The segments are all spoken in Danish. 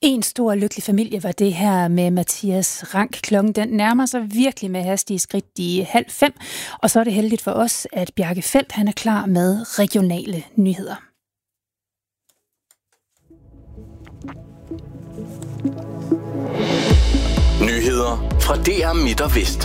En stor lykkelig familie var det her med Mathias Rank. Klokken den nærmer sig virkelig med hastige skridt i 4:30, og så er det heldigt for os, at Bjarke Feldt han er klar med regionale nyheder. Nyheder fra DR Midt og Vest.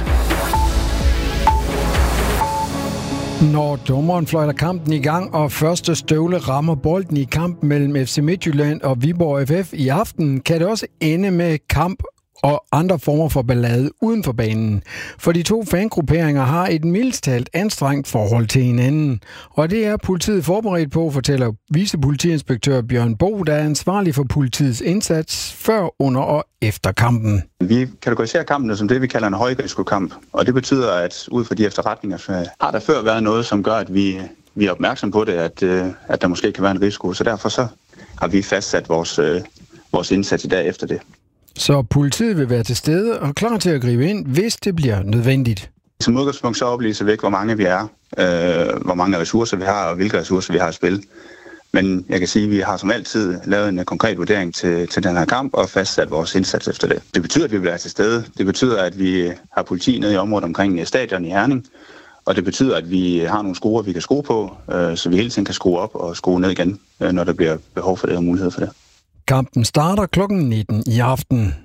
Når dommeren fløjter kampen i gang, og første støvle rammer bolden i kampen mellem FC Midtjylland og Viborg FF i aften, kan det også ende med kamp og andre former for ballade uden for banen. For de to fangrupperinger har et mildest talt anstrengt forhold til hinanden. Og det er politiet forberedt på, fortæller vicepolitiinspektør Bjørn Bo, der er ansvarlig for politiets indsats før, under og efter kampen. Vi kategoriserer kampene som det, vi kalder en højrisikokamp. Og det betyder, at ud fra de efterretninger, så har der før været noget, som gør, at vi er opmærksom på det, at der måske kan være en risiko. Så derfor så har vi fastsat vores indsats i dag efter det. Så politiet vil være til stede og klar til at gribe ind, hvis det bliver nødvendigt. Som udgangspunkt så oplyser vi ikke, hvor mange vi er, hvor mange ressourcer vi har, og hvilke ressourcer vi har at spille. Men jeg kan sige, at vi har som altid lavet en konkret vurdering til den her kamp og fastsat vores indsats efter det. Det betyder, at vi vil være til stede. Det betyder, at vi har politi nede i området omkring stadion i Herning. Og det betyder, at vi har nogle skruer, vi kan skrue på, så vi hele tiden kan skrue op og skrue ned igen, når der bliver behov for det og mulighed for det. Kampen starter klokken 19 i aften.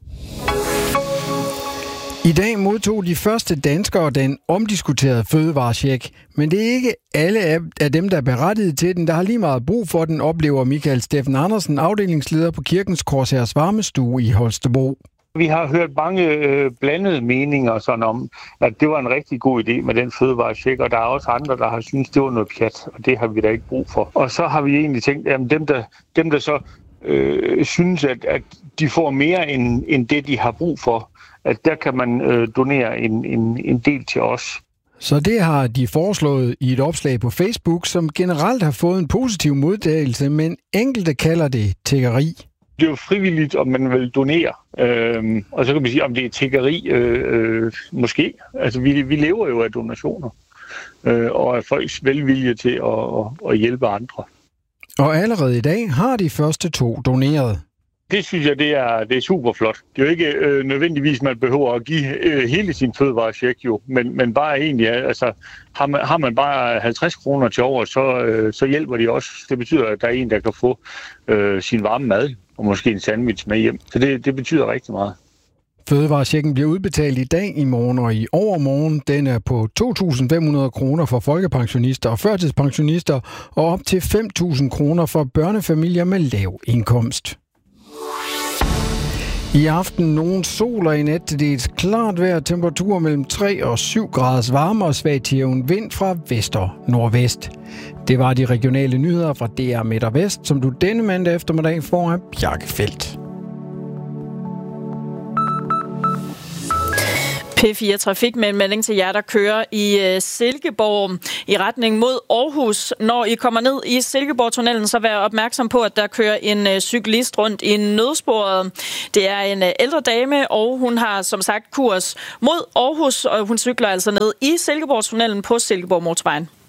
I dag modtog de første danskere den omdiskuterede fødevarecheck, men det er ikke alle af dem, der er berettiget til den, der har lige meget brug for den, oplever Michael Steffen Andersen, afdelingsleder på Kirkens Korshærs varmestue i Holstebro. Vi har hørt mange blandede meninger sådan om, at det var en rigtig god idé med den fødevarecheck, og der er også andre, der har syntes, det var noget pjat, og det har vi da ikke brug for. Og så har vi egentlig tænkt, at dem der så synes, at de får mere end det, de har brug for, at der kan man donere en del til os. Så det har de foreslået i et opslag på Facebook, som generelt har fået en positiv modtagelse, men enkelte kalder det tiggeri. Det er jo frivilligt, om man vil donere. Og så kan man sige, om det er tiggeri, måske. Altså, vi lever jo af donationer, og af folks velvilje til at hjælpe andre. Og allerede i dag har de første 2 doneret. Det synes jeg, det er super flot. Det er jo ikke nødvendigvis, man behøver at give hele sin fødevarecheck jo, men bare egentlig, altså har man bare 50 kroner til over, så hjælper de også. Det betyder, at der er en, der kan få sin varme mad og måske en sandwich med hjem. Så det betyder rigtig meget. Fødevarechecken bliver udbetalt i dag, i morgen og i overmorgen. Den er på 2.500 kroner for folkepensionister og førtidspensionister, og op til 5.000 kroner for børnefamilier med lav indkomst. I aften nogen sol og i nat til dels klart vejr, temperaturer mellem 3 og 7 graders varme og svag til jævn vind fra vest og nordvest. Det var de regionale nyheder fra DR Midt og Vest, som du denne mandag eftermiddag får af Bjarke Feldt. P4 Trafik med en melding til jer, der kører i Silkeborg i retning mod Aarhus. Når I kommer ned i Silkeborg-tunnelen, så vær opmærksom på, at der kører en cyklist rundt i nødsporet. Det er en ældre dame, og hun har som sagt kurs mod Aarhus, og hun cykler altså ned i Silkeborg-tunnelen på Silkeborg-motorvejen.